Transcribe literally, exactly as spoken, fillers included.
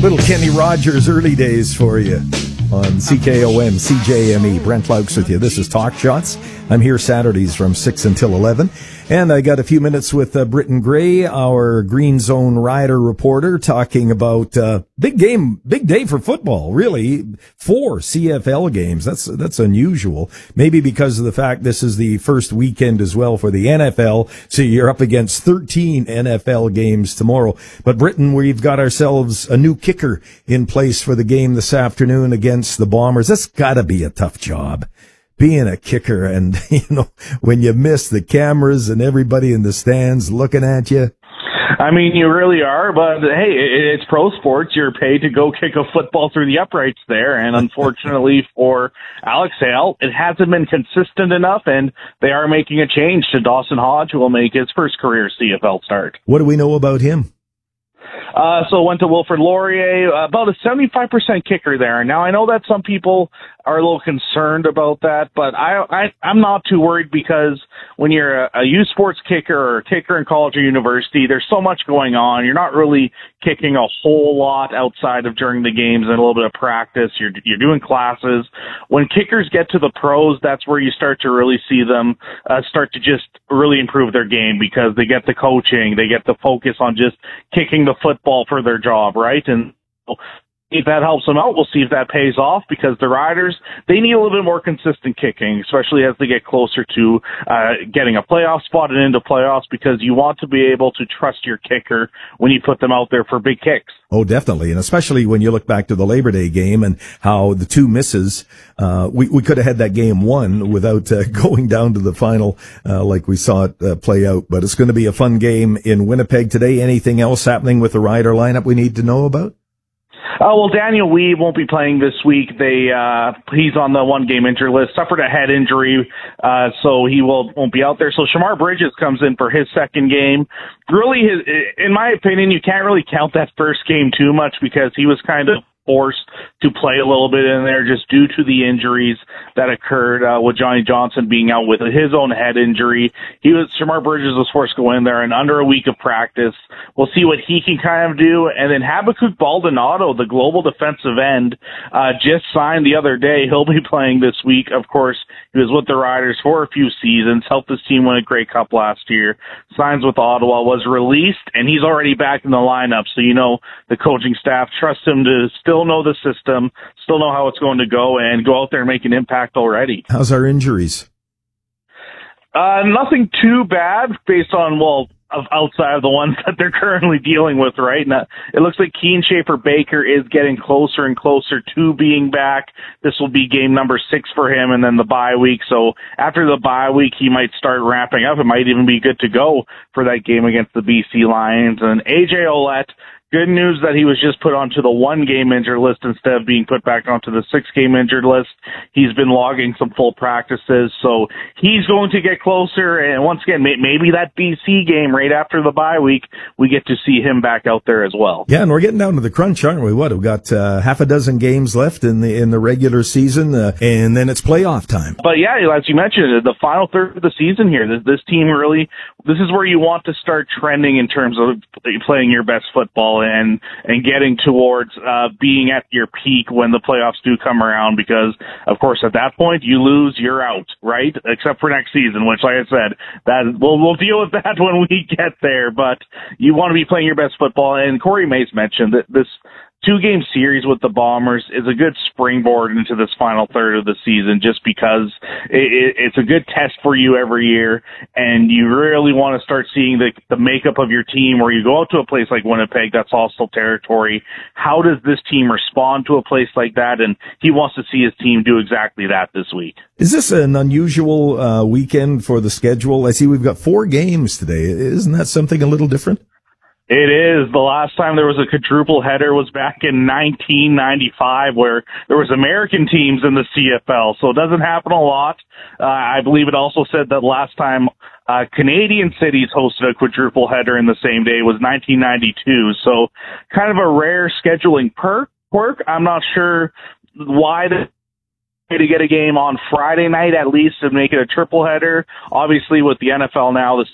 Little Kenny Rogers early days for you on C K O M, C J M E. Brent Laux with you. This is Talk Shots. I'm here Saturdays from six until eleven. And I got a few minutes with uh, Britton Gray, our Green Zone Rider reporter, talking about uh, big game, big day for football, really. Four C F L games. That's that's unusual. Maybe because of the fact this is the first weekend as well for the N F L, so you're up against thirteen N F L games tomorrow. But Britton, we've got ourselves a new kicker in place for the game this afternoon against the Bombers. That's got to be a tough job, being a kicker, and you know, when you miss, the cameras and everybody in the stands looking at you. I mean, you really are, but hey, it's pro sports. You're paid to go kick a football through the uprights there, and unfortunately for Alex Hale, it hasn't been consistent enough, and they are making a change to Dawson Hodge, who will make his first career C F L start. What do we know about him? Uh, so went to Wilfrid Laurier, uh, about a seventy-five percent kicker there. Now, I know that some people are a little concerned about that, but I, I, I'm not too worried, because when you're a, a youth sports kicker or a kicker in college or university, there's so much going on. You're not really kicking a whole lot outside of during the games and a little bit of practice. You're, you're doing classes. When kickers get to the pros, that's where you start to really see them uh, start to just really improve their game, because they get the coaching, they get the focus on just kicking the football for their job, right? And if that helps them out, we'll see if that pays off, because the Riders, they need a little bit more consistent kicking, especially as they get closer to uh, getting a playoff spot and into playoffs, because you want to be able to trust your kicker when you put them out there for big kicks. Oh, definitely. And especially when you look back to the Labor Day game and how the two misses, uh, we, we could have had that game won without uh, going down to the final, uh, like we saw it uh, play out. But it's going to be a fun game in Winnipeg today. Anything else happening with the Rider lineup we need to know about? Oh, well, Daniel Weave won't be playing this week. They, uh, he's on the one game injury list, suffered a head injury, uh, so he will, won't be out there. So Shamar Bridges comes in for his second game. Really, his, in my opinion, you can't really count that first game too much, because he was kind of forced to play a little bit in there just due to the injuries that occurred uh, with Johnny Johnson being out with his own head injury. He was Shamar Bridges was forced to go in there, and under a week of practice, we'll see what he can kind of do. And then Habakkuk Baldonado, the global defensive end, uh, just signed the other day. He'll be playing this week. Of course, he was with the Riders for a few seasons, helped his team win a Grey Cup last year, signs with Ottawa, was released, and he's already back in the lineup. So, you know, the coaching staff trusts him to still know the system, still know how it's going to go, and go out there and make an impact already. How's our injuries? Uh, nothing too bad based on, well, of outside of the ones that they're currently dealing with right now. It looks like Keen Schaefer Baker is getting closer and closer to being back. This will be game number six for him, and then the bye week. So after the bye week, he might start ramping up. It might even be good to go for that game against the B C Lions. And A J Ouellette, good news that he was just put onto the one-game injured list instead of being put back onto the six-game injured list. He's been logging some full practices, so he's going to get closer. And once again, maybe that B C game right after the bye week, we get to see him back out there as well. Yeah, and we're getting down to the crunch, aren't we? What, we've got uh, half a dozen games left in the in the regular season, uh, and then it's playoff time. But yeah, as you mentioned, the final third of the season here, this, this team really, this is where you want to start trending in terms of playing your best football and and getting towards uh being at your peak when the playoffs do come around, because of course at that point you lose, you're out, right? Except for next season, which, like I said, that we'll we'll deal with that when we get there. But you want to be playing your best football, and Corey Mace mentioned that this two-game series with the Bombers is a good springboard into this final third of the season, just because it, it's a good test for you every year, and you really want to start seeing the, the makeup of your team, where you go out to a place like Winnipeg, that's hostile territory. How does this team respond to a place like that? And he wants to see his team do exactly that this week. Is this an unusual uh, weekend for the schedule? I see we've got four games today. Isn't that something a little different? It is. The last time there was a quadruple header was back in nineteen ninety-five, where there was American teams in the C F L. So it doesn't happen a lot. Uh, I believe it also said that last time uh, Canadian cities hosted a quadruple header in the same day was nineteen ninety-two. So kind of a rare scheduling perk. Quirk. I'm not sure why the to get a game on Friday night at least to make it a triple header. Obviously, with the N F L now, the